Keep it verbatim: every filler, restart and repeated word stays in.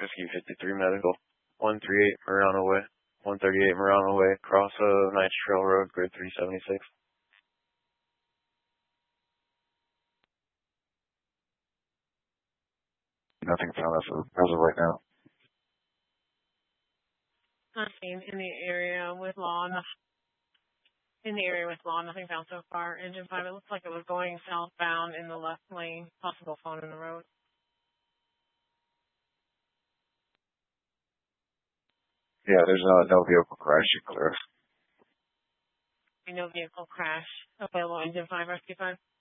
Whiskey fifty-three Medical, one thirty-eight Marano Way, one thirty-eight Marano Way, across uh, Knights Trail Road, grid three seventy-six. Nothing found as of, as of right now. Nothing in the area with law. In the area with law, nothing found so far. Engine five, it looks like it was going southbound in the left lane. Possible phone in the road. Yeah, there's no, no vehicle crash. You clear. No vehicle crash. Available engine five, rescue five.